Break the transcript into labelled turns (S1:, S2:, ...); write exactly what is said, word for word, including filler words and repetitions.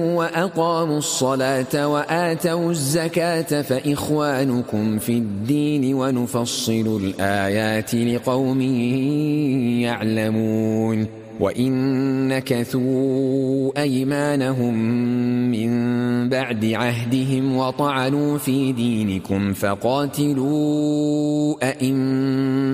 S1: وأقاموا الصلاة وآتوا الزكاة فإخوانكم في الدين ونفصل الآيات لقوم يعلمون وإن نكثوا أيمانهم من بعد عهدهم وطعنوا في دينكم فقاتلوا أئمة